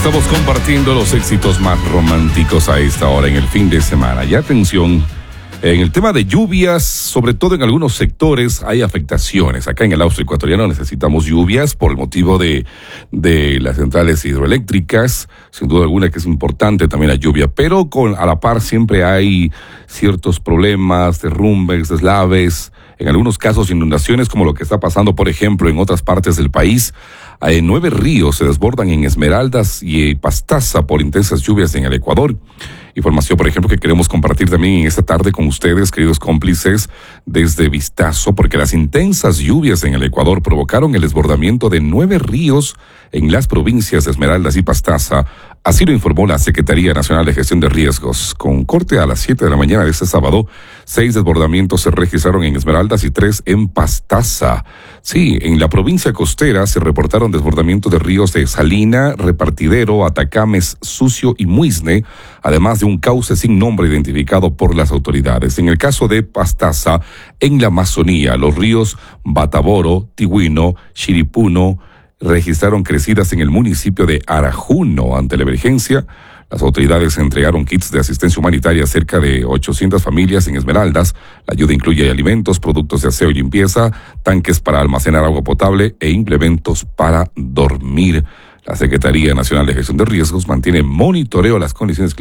Estamos compartiendo los éxitos más románticos a esta hora en el fin de semana. Y atención, en el tema de lluvias, sobre todo en algunos sectores, hay afectaciones. Acá en el Austro Ecuatoriano necesitamos lluvias por el motivo de las centrales hidroeléctricas. Sin duda alguna que es importante también la lluvia, pero a la par siempre hay ciertos problemas, derrumbes, deslaves, en algunos casos inundaciones, como lo que está pasando, por ejemplo, en otras partes del país. 9 ríos se desbordan en Esmeraldas y Pastaza por intensas lluvias en el Ecuador. Información, por ejemplo, que queremos compartir también en esta tarde con ustedes, queridos cómplices, desde Vistazo, porque las intensas lluvias en el Ecuador provocaron el desbordamiento de 9 ríos en las provincias de Esmeraldas y Pastaza. Así lo informó la Secretaría Nacional de Gestión de Riesgos. Con corte a las 7 de la mañana de este sábado, 6 desbordamientos se registraron en Esmeraldas y 3 en Pastaza. Sí, en la provincia costera se reportaron desbordamientos de ríos de Salina, Repartidero, Atacames, Sucio y Muisne, además de un cauce sin nombre identificado por las autoridades. En el caso de Pastaza, en la Amazonía, los ríos Bataboro, Tigüino, Chiripuno, registraron crecidas en el municipio de Arajuno. Ante la emergencia, las autoridades entregaron kits de asistencia humanitaria a cerca de 800 familias en Esmeraldas. La ayuda incluye alimentos, productos de aseo y limpieza, tanques para almacenar agua potable e implementos para dormir. La Secretaría Nacional de Gestión de Riesgos mantiene monitoreo de las condiciones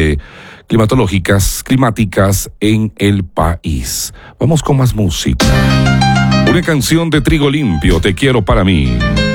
climáticas en el país. Vamos con más música. Una canción de Trigo Limpio, Te quiero para mí.